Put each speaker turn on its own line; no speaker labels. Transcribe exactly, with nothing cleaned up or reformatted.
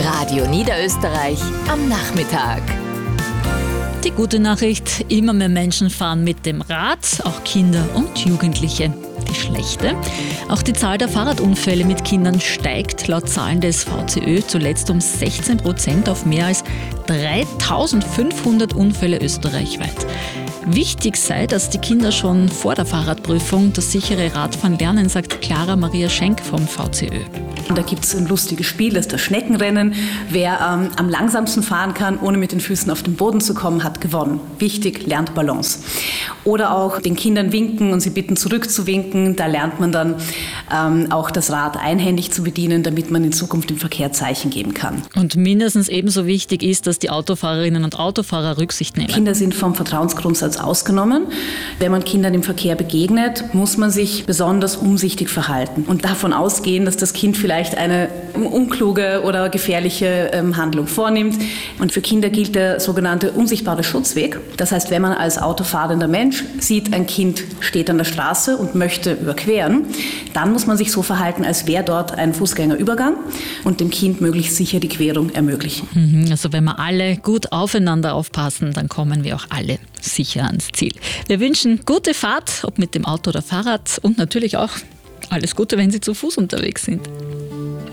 Radio Niederösterreich am Nachmittag.
Die gute Nachricht, immer mehr Menschen fahren mit dem Rad, auch Kinder und Jugendliche. Die schlechte, auch die Zahl der Fahrradunfälle mit Kindern steigt laut Zahlen des V C Ö zuletzt um sechzehn Prozent auf mehr als dreitausendfünfhundert Unfälle österreichweit. Wichtig sei, dass die Kinder schon vor der Fahrradprüfung das sichere Radfahren lernen, sagt Clara Maria Schenk vom V C Ö.
Und da gibt es ein lustiges Spiel, das ist das Schneckenrennen. Wer ähm, am langsamsten fahren kann, ohne mit den Füßen auf den Boden zu kommen, hat gewonnen. Wichtig, lernt Balance. Oder auch den Kindern winken und sie bitten zurückzuwinken. Da lernt man dann ähm, auch das Rad einhändig zu bedienen, damit man in Zukunft im Verkehr Zeichen geben kann.
Und mindestens ebenso wichtig ist, dass die Autofahrerinnen und Autofahrer Rücksicht nehmen.
Kinder sind vom Vertrauensgrundsatz ausgenommen. Wenn man Kindern im Verkehr begegnet, muss man sich besonders umsichtig verhalten und davon ausgehen, dass das Kind vielleicht eine unkluge oder gefährliche ähm, Handlung vornimmt. Und für Kinder gilt der sogenannte unsichtbare Schutzweg. Das heißt, wenn man als autofahrender Mensch sieht, ein Kind steht an der Straße und möchte überqueren, dann muss man sich so verhalten, als wäre dort ein Fußgängerübergang und dem Kind möglichst sicher die Querung ermöglichen.
Also wenn wir alle gut aufeinander aufpassen, dann kommen wir auch alle sicher ans Ziel. Wir wünschen gute Fahrt, ob mit dem Auto oder Fahrrad, und natürlich auch alles Gute, wenn Sie zu Fuß unterwegs sind.